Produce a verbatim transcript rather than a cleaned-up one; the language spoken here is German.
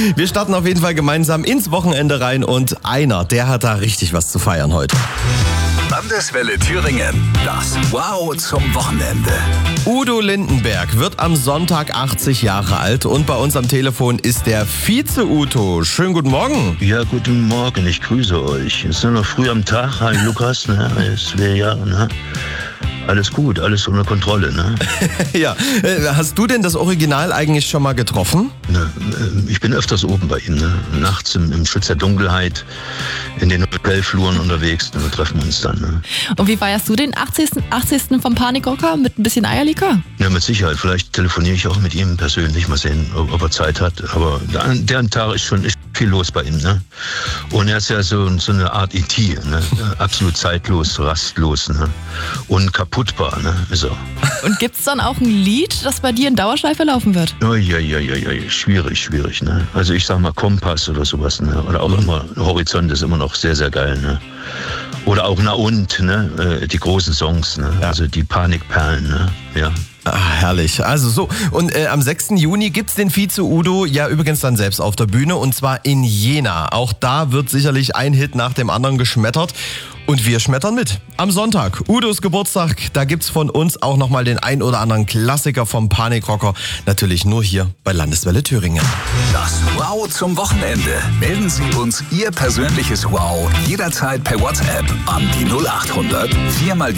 Wir starten auf jeden Fall gemeinsam ins Wochenende rein und einer, der hat da richtig was zu feiern heute. Landeswelle Thüringen, das Wow zum Wochenende. Udo Lindenberg wird am Sonntag achtzig Jahre alt und bei uns am Telefon ist der Vize-Udo. Schönen guten Morgen. Ja, guten Morgen, ich grüße euch. Es ist nur noch früh am Tag. Hi Lukas, ne? Es wäre ja, ne? Alles gut, alles unter Kontrolle, ne? Ja, hast du denn das Original eigentlich schon mal getroffen? Ne, ich bin öfters oben bei ihm, ne? Nachts im, im Schutz der Dunkelheit, in den Hotelfluren unterwegs, ne? Wir treffen uns dann, ne? Und wie feierst du den achtzigsten. achtzigsten vom Panikrocker mit ein bisschen Eierlikör? Ja, mit Sicherheit. Vielleicht telefoniere ich auch mit ihm persönlich, mal sehen, ob, ob er Zeit hat. Aber an deren Tag ist schon ist viel los bei ihm, ne? Und er ist ja so, so eine Art E T, ne? Absolut zeitlos, rastlos, ne? Unkaputtbar, ne? Ist er. Und gibt's dann auch ein Lied, das bei dir in Dauerschleife laufen wird? Oh, ja, ja, ja, ja, schwierig, schwierig, ne? Also ich sag mal Kompass oder sowas, ne? Oder auch immer, Horizont ist immer noch sehr, sehr geil, ne? Oder auch Na und, ne? Die großen Songs, ne? Ja. Also die Panikperlen, ne? Ja. Ah, herrlich. Also so, und äh, am sechsten Juni gibt's den Vize-Udo ja übrigens dann selbst auf der Bühne und zwar in Jena. Auch da wird sicherlich ein Hit nach dem anderen geschmettert. Und wir schmettern mit. Am Sonntag, Udos Geburtstag, da gibt's von uns auch nochmal den ein oder anderen Klassiker vom Panikrocker. Natürlich nur hier bei Landeswelle Thüringen. Das Wow zum Wochenende. Melden Sie uns Ihr persönliches Wow jederzeit per WhatsApp an die null acht hundert vier mal